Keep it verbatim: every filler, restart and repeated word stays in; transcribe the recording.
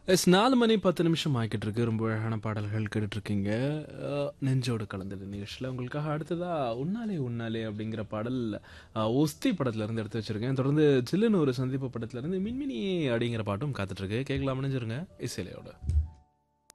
S நாலு மணி பத்து நிமிஷம் ஆகிட்டு இருக்கு. ரொம்ப அழகான பாடல்கள் கேட்டுட்டு இருக்கீங்க. அஹ், நெஞ்சோடு கலந்தது நிகழ்ச்சியில் உங்களுக்காக அடுத்ததா உன்னாலே உன்னாலே அப்படிங்கிற பாடல் அஹ், ஒஸ்தி படத்துல இருந்து எடுத்து வச்சிருக்கேன். தொடர்ந்து சில்லுன்னு ஒரு சந்திப்பு படத்துல இருந்து மின்மினி அப்படிங்கிற பாட்டும் காத்துட்டு இருக்கு. கேட்கலாம், முடிஞ்சிருங்க இசையிலையோட.